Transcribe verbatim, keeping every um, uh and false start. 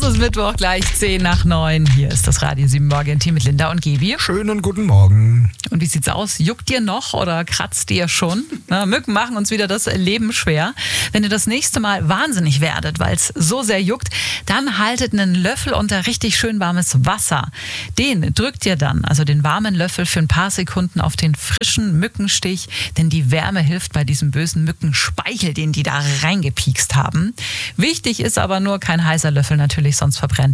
ist Mittwoch, gleich zehn nach neun. Hier ist das Radio sieben Morgen-Team mit Linda und Gebi. Schönen guten Morgen. Und wie sieht's aus? Juckt ihr noch oder kratzt ihr schon? Na, Mücken machen uns wieder das Leben schwer. Wenn ihr das nächste Mal wahnsinnig werdet, weil es so sehr juckt, dann haltet einen Löffel unter richtig schön warmes Wasser. Den drückt ihr dann, also den warmen Löffel, für ein paar Sekunden auf den frischen Mückenstich, denn die Wärme hilft bei diesem bösen Mückenspeichel, den die da reingepiekst haben. Wichtig ist aber nur kein heißer Löffel natürlich, sonst verbrennt